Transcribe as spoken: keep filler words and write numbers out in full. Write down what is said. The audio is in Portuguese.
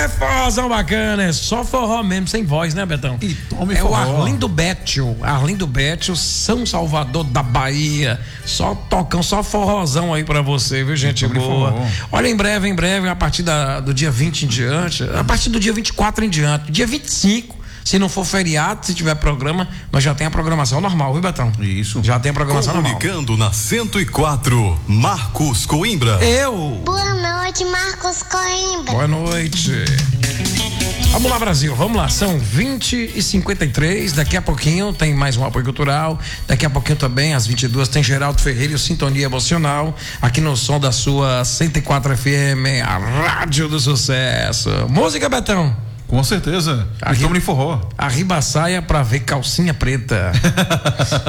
forrozão bacana, é só forró mesmo, sem voz, né, Betão? E tome é forró. o Arlindo Bétio, Arlindo Bétio, São Salvador da Bahia. Só tocão, só forrozão aí pra você, viu, gente boa? Forró. Olha, em breve, em breve, a partir da, do dia vinte em diante, a partir do dia vinte e quatro em diante, dia vinte e cinco, se não for feriado, se tiver programa, nós já tem a programação normal, viu, Betão? Isso. Já tem a programação Comunicando normal. na cento e quatro, Marcos Coimbra. Eu. Boa noite, Marcos Coimbra. Boa noite. Vamos lá, Brasil, vamos lá, são vinte e cinquenta e três, daqui a pouquinho tem mais um apoio cultural, daqui a pouquinho também, às vinte e duas, tem Geraldo Ferreira e o Sintonia Emocional, aqui no som da sua cento e quatro F M, a Rádio do Sucesso. Música, Betão? Com certeza. Arri... Estamos em forró. Arriba a saia pra ver calcinha preta.